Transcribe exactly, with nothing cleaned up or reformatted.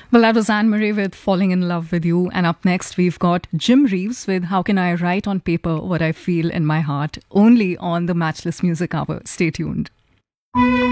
Well, that was Anne Marie with Falling in Love with You. And up next, we've got Jim Reeves with How Can I Write on Paper What I Feel in My Heart, only on the Matchless Music Hour. Stay tuned.